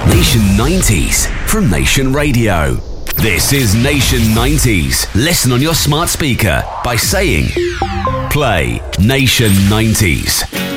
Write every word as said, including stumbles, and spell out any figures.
Nation nineties from Nation Radio. This is Nation nineties. Listen on your smart speaker by saying, play Nation nineties.